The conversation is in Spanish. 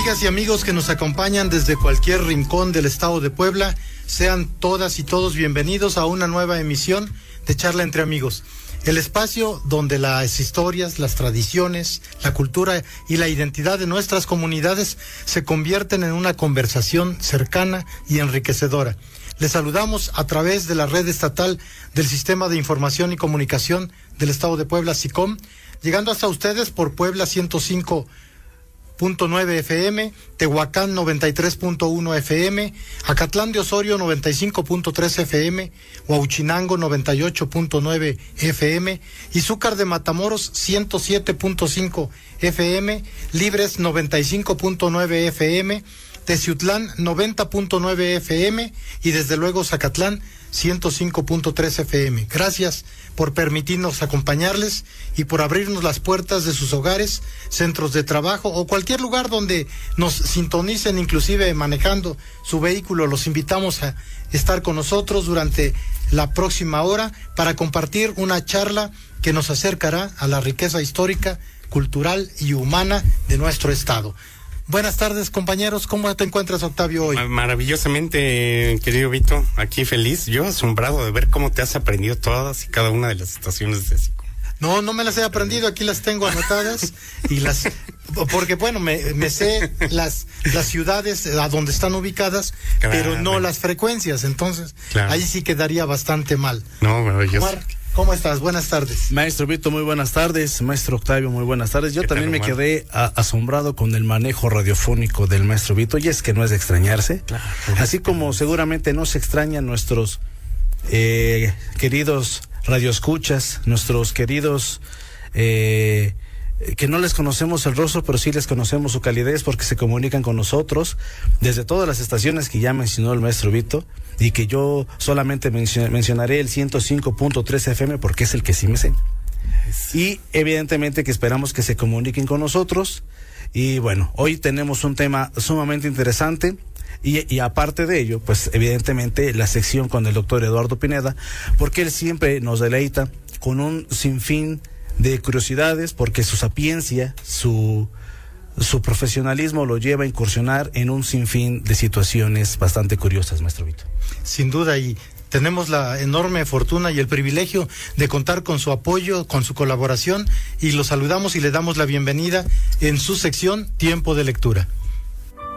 Amigas y amigos que nos acompañan desde cualquier rincón del estado de Puebla, sean todas y todos bienvenidos a una nueva emisión de Charla entre Amigos, el espacio donde las historias, las tradiciones, la cultura y la identidad de nuestras comunidades se convierten en una conversación cercana y enriquecedora. Les saludamos a través de la red estatal del Sistema de Información y Comunicación del Estado de Puebla, SICOM, llegando hasta ustedes por Puebla 105.9 FM, Tehuacán 93.1 FM, Acatlán de Osorio 95.3 FM, Huauchinango 98.9 FM, Izúcar de Matamoros 107.5 FM, Libres 95.9 FM, Teciutlán 90.9 FM y desde luego Zacatlán 105.3 FM. Gracias por permitirnos acompañarles y por abrirnos las puertas de sus hogares, centros de trabajo o cualquier lugar donde nos sintonicen, inclusive manejando su vehículo. Los invitamos a estar con nosotros durante la próxima hora para compartir una charla que nos acercará a la riqueza histórica, cultural y humana de nuestro estado. Buenas tardes, compañeros. ¿Cómo te encuentras, Octavio, hoy? Maravillosamente, querido Vito. Aquí feliz. Yo asombrado de ver cómo te has aprendido todas y cada una de las estaciones de SICOM. No me las he aprendido. Aquí las tengo anotadas y porque bueno, me sé las ciudades a donde están ubicadas, claro, pero no las frecuencias. Entonces, claro, ahí sí quedaría bastante mal. No, maravilloso. Omar, ¿cómo estás? Buenas tardes. Maestro Vito, muy buenas tardes. Maestro Octavio, muy buenas tardes. Yo también me quedé asombrado con el manejo radiofónico del maestro Vito, y es que no es de extrañarse. Claro, así como seguramente no se extrañan nuestros queridos radioescuchas, nuestros queridos que no les conocemos el rostro, pero sí les conocemos su calidez porque se comunican con nosotros desde todas las estaciones que ya mencionó el maestro Vito, y que yo solamente mencionaré el 105.3 FM porque es el que sí me sé. Y evidentemente que esperamos que se comuniquen con nosotros. Y bueno, hoy tenemos un tema sumamente interesante. Y aparte de ello, pues evidentemente la sección con el doctor Eduardo Pineda, porque él siempre nos deleita con un sinfín de curiosidades, porque su sapiencia, su profesionalismo lo lleva a incursionar en un sinfín de situaciones bastante curiosas, maestro Vito. Sin duda, y tenemos la enorme fortuna y el privilegio de contar con su apoyo, con su colaboración, y lo saludamos y le damos la bienvenida en su sección Tiempo de Lectura.